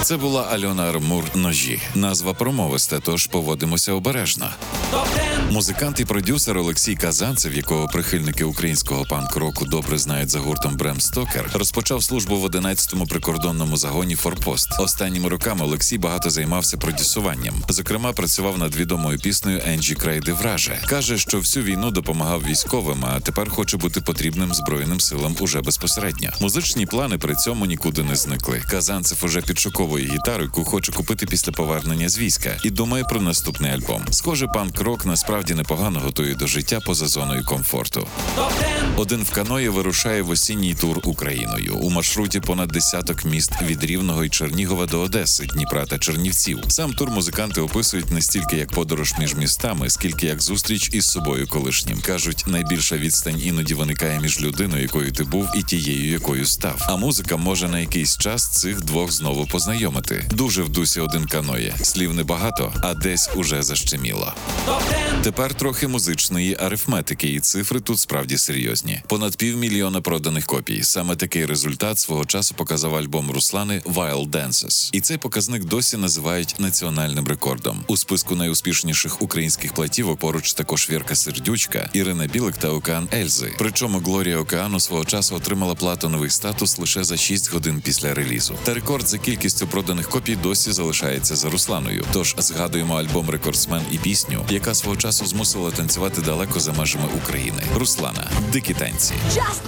Це була Альона Армур «Ножі». Назва промовиста, тож поводимося обережно. Музикант і продюсер Олексій Казанцев, якого прихильники українського панк-року добре знають за гуртом Брем Стокер, розпочав службу в 11-му прикордонному загоні «Форпост». Останніми роками Олексій багато займався продюсуванням. Зокрема, працював над відомою піснею «Енджі Крейди Враже». Каже, що всю війну допомагав військовим, а тепер хоче бути потрібним Збройним силам уже безпосередньо. Музичні плани при цьому нікуди не зникли. Казанцев уже підшуковує гітару, яку хоче купити після повернення з війська, і думає про наступний альбом. Схоже, панк-рок насправді непогано готує до життя поза зоною комфорту. «Один в каної» вирушає в осінній тур Україною. У маршруті понад десяток міст від Рівного і Чернігова до Одеси, Дніпра та Чернівців. Сам тур музиканти описують не стільки як подорож між містами, скільки як зустріч із собою колишнім. Кажуть, найбільша відстань іноді виникає між людиною, якою ти був, і тією, якою став. А музика може на якийсь час цих двох знову познайомити. Дуже в дусі «Один каноє». Слів небагато, а десь уже защеміло. Тепер трохи музичної арифметики, і цифри тут справді серйозні. Понад 500 000 проданих копій. Саме такий результат свого часу показав альбом Руслани «Wild Dances». І цей показник досі називають національним рекордом. У списку найуспішніших українських платівок поруч також Вірка Сердючка, Ірина Білик та Океан Ельзи. Причому Глорія Океану свого часу отримала платиновий статус лише за 6 годин після релізу. Та рекорд за кількістю проданих копій досі залишається за Русланою. Тож згадуємо альбом «Рекордсмен» і пісню, яка свого часу змусила танцювати далеко за межами України. Руслана. Дикі танці. Just